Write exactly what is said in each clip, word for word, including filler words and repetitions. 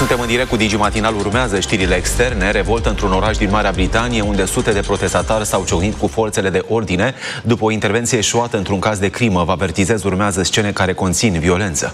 Suntem în direct cu Digi Matinal, urmează știrile externe. Revoltă într-un oraș din Marea Britanie, unde sute de protestatari s-au ciocnit cu forțele de ordine după o intervenție eșuată într-un caz de crimă. Vă avertizez, urmează scene care conțin violență.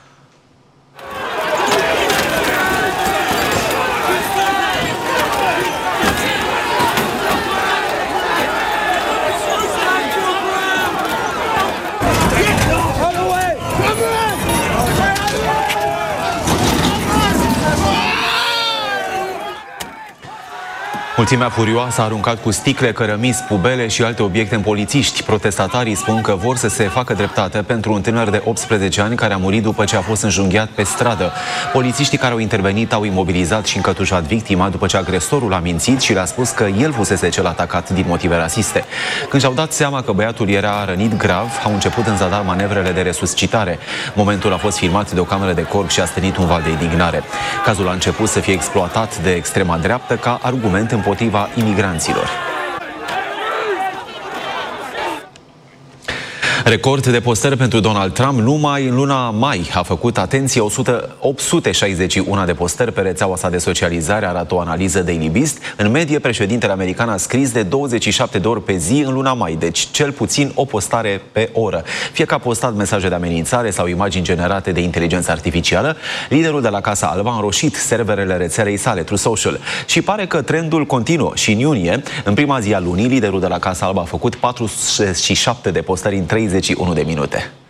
Mulțimea furioasă a aruncat cu sticle, cărămizi, pubele și alte obiecte în polițiști. Protestatarii spun că vor să se facă dreptate pentru un tânăr de optsprezece ani care a murit după ce a fost înjunghiat pe stradă. Polițiștii care au intervenit au imobilizat și încătușat victima după ce agresorul a mințit și le-a spus că el fusese cel atacat din motive rasiste. Când și-au dat seama că băiatul era rănit grav, au început în zadar manevrele de resuscitare. Momentul a fost filmat de o cameră de corp și a stârnit un val de indignare. Cazul a început să fie exploatat de extrema dreaptă ca argument împotriva imigranților. Record de postări pentru Donald Trump. Numai în luna mai a făcut, atenție, opt sute șaizeci și unu de postări pe rețeaua sa de socializare, arată o analiză Daily Beast. În medie, președintele american a scris de douăzeci și șapte de ori pe zi în luna mai, deci cel puțin o postare pe oră. Fie că a postat mesaje de amenințare sau imagini generate de inteligență artificială, liderul de la Casa Albă a înroșit serverele rețelei sale, Truth Social. Și pare că trendul continuă. Și în iunie, în prima zi a lunii, liderul de la Casa Albă a făcut patruzeci și șapte de postări în treizeci și unu de minute.